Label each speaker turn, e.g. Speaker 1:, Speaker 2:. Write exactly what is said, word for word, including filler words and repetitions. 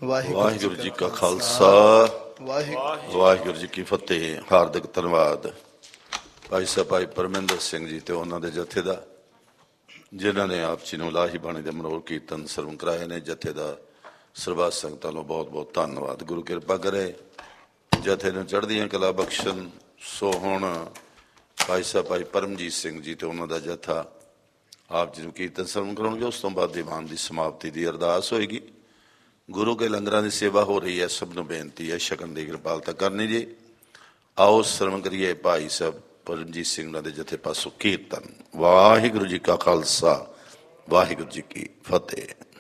Speaker 1: ਵਾਹਿਗੁਰੂ ਜੀ ਕਾ ਖਾਲਸਾ, ਵਾਹਿਗੁਰੂ ਜੀ ਕੀ ਫਤਿਹ। ਹਾਰਦਿਕ ਧੰਨਵਾਦ ਭਾਈ ਸਾਹਿਬ ਭਾਈ ਪਰਮਿੰਦਰ ਸਿੰਘ ਜੀ ਤੇ ਉਹਨਾਂ ਦੇ ਜਥੇ ਦਾ, ਜਿਨ੍ਹਾਂ ਨੇ ਆਪ ਜੀ ਨੂੰ ਲਾਹੀ ਬਾਣੀ ਦੇ ਮਨੋਰ ਕੀਰਤਨ ਸਰਵਣ ਕਰਾਏ ਨੇ। ਜਥੇ ਦਾ ਸਰਬੱਤ ਸੰਗਤਾਂ ਨੂੰ ਬਹੁਤ ਬਹੁਤ ਧੰਨਵਾਦ। ਗੁਰੂ ਕਿਰਪਾ ਕਰੇ ਜਥੇ ਨੂੰ ਚੜ੍ਹਦੀਆਂ ਕਲਾ ਬਖਸ਼ਣ। ਸੋ ਹੁਣ ਭਾਈ ਸਾਹਿਬ ਭਾਈ ਪਰਮਜੀਤ ਸਿੰਘ ਜੀ ਤੇ ਉਹਨਾਂ ਦਾ ਜਥਾ ਆਪ ਜੀ ਨੂੰ ਕੀਰਤਨ ਸਰਵਣ ਕਰਾਉਣਗੇ। ਉਸ ਤੋਂ ਬਾਅਦ ਦੀਵਾਨ ਦੀ ਸਮਾਪਤੀ ਦੀ ਅਰਦਾਸ ਹੋਏਗੀ। ਗੁਰੂ ਕੇ ਲੰਗਰਾਂ ਦੀ ਸੇਵਾ ਹੋ ਰਹੀ ਹੈ। ਸਭ ਨੂੰ ਬੇਨਤੀ ਹੈ ਛਕਣ ਦੀ ਕਿਰਪਾਲਤਾ ਕਰਨੀ ਜੀ। ਆਓ ਸਰਵਣ ਕਰੀਏ ਭਾਈ ਸਾਹਿਬ ਪਰਮਜੀਤ ਸਿੰਘ ਉਹਨਾਂ ਦੇ ਜਥੇ ਪਾਸੋਂ ਕੀਰਤਨ। ਵਾਹਿਗੁਰੂ ਜੀ ਕਾ ਖਾਲਸਾ, ਵਾਹਿਗੁਰੂ ਜੀ ਕੀ ਫਤਿਹ।